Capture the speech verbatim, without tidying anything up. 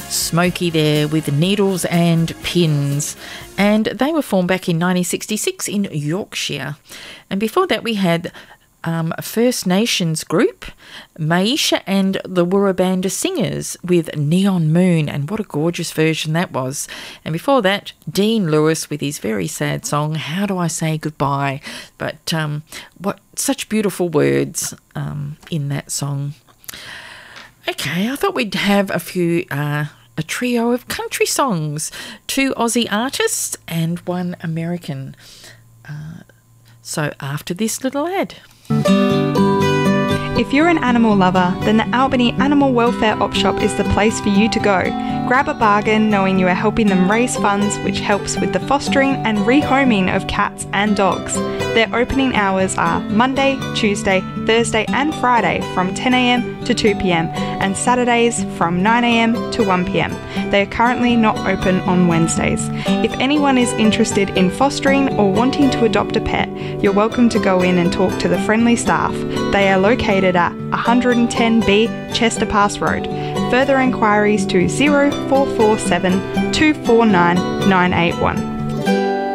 Smokey there with Needles and Pins. And they were formed back in nineteen sixty-six in Yorkshire. And before that we had um, First Nations group, Maisha and the Wurrabanda Singers with Neon Moon. And what a gorgeous version that was. And before that, Dean Lewis with his very sad song, How Do I Say Goodbye? But um, what such beautiful words um, in that song. Okay, I thought we'd have a few, uh, a trio of country songs, two Aussie artists and one American. Uh, so after this little ad. If you're an animal lover, then the Albany Animal Welfare Op Shop is the place for you to go. Grab a bargain knowing you are helping them raise funds, which helps with the fostering and rehoming of cats and dogs. Their opening hours are Monday, Tuesday, Thursday and Friday from ten a m to two p m and Saturdays from nine a m to one p m. They are currently not open on Wednesdays. If anyone is interested in fostering or wanting to adopt a pet, you're welcome to go in and talk to the friendly staff. They are located at one ten B Chester Pass Road. Further enquiries to zero four four seven, two four nine, nine eight one.